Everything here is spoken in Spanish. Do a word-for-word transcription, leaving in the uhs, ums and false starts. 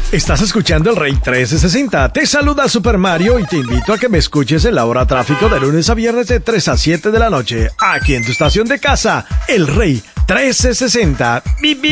Estás escuchando el Rey trescientos sesenta. Te saluda Super Mario y te invito a que me escuches en la hora tráfico de lunes a viernes de tres a siete de la noche. Aquí en tu estación de casa, el Rey trescientos sesenta. ¡Bip, bip!